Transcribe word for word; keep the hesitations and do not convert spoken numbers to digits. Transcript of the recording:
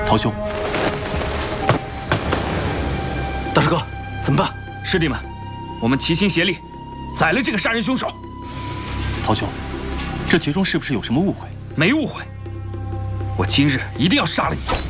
陶兄，大师哥，怎么办？ 师弟们，我们齐心协力，宰了这个杀人凶手。 陶兄，这其中是不是有什么误会？ 没误会，我今日一定要杀了你。